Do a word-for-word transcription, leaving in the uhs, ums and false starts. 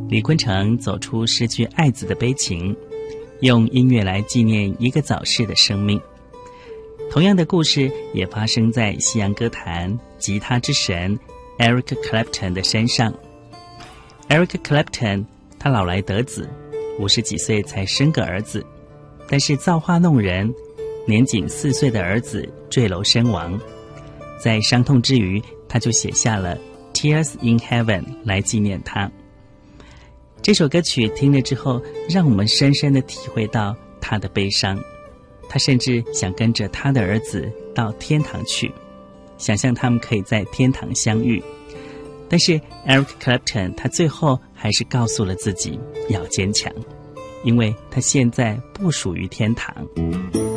李坤城走出失去爱子的悲情，用音乐来纪念一个早逝的生命。同样的故事也发生在西洋歌坛吉他之神 Eric Clapton 的身上。 Eric Clapton 他老来得子，五十几岁才生个儿子，但是造化弄人，年仅四岁的儿子坠楼身亡。在伤痛之余，他就写下了 Tears in Heaven 来纪念他。这首歌曲听了之后，让我们深深地体会到他的悲伤。他甚至想跟着他的儿子到天堂去，想象他们可以在天堂相遇。但是 Eric Clapton 他最后还是告诉了自己要坚强，因为他现在不属于天堂。